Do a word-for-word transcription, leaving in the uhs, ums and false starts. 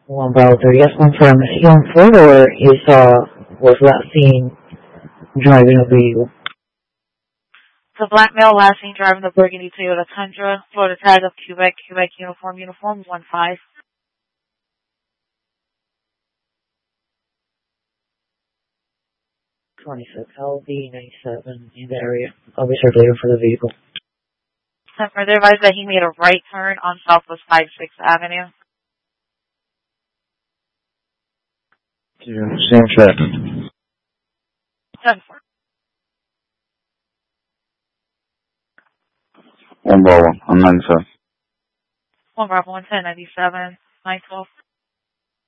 One Bravo thirty, yes, confirm. Is he on foot or is, uh, was last seen driving a vehicle? The black male last seen driving the burgundy Toyota Tundra, Florida tag of Quebec, Quebec uniform, uniform one five. twenty-six L V ninety-seven in the area. I'll be circulating for the vehicle. And further advised that he made a right turn on Southwest fifty-sixth Avenue. Yeah, same traffic. ten four. One Bravo, I'm ninety-seven. One Bravo one ten ninety-seven, nine twelve.